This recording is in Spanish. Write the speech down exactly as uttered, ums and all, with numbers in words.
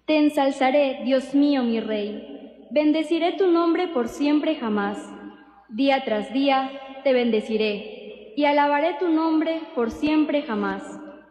Te ensalzaré, Dios mío, mi Rey. Bendeciré tu nombre por siempre jamás. Día tras día te bendeciré y alabaré tu nombre por siempre jamás.